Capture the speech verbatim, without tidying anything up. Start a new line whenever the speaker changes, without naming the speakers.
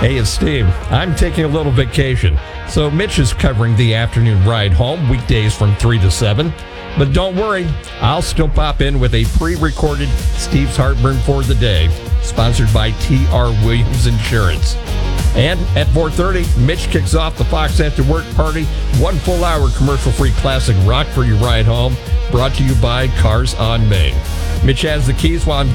Hey, it's Steve. I'm taking a little vacation, so Mitch is covering the afternoon ride home weekdays from three to seven. But don't worry, I'll still pop in with a pre-recorded Steve's Heartburn for the day, sponsored by T R Williams Insurance. And at four thirty, Mitch kicks off the Fox After Work Party, one full hour commercial-free classic rock for your ride home, brought to you by Cars on Main. Mitch has the keys while I'm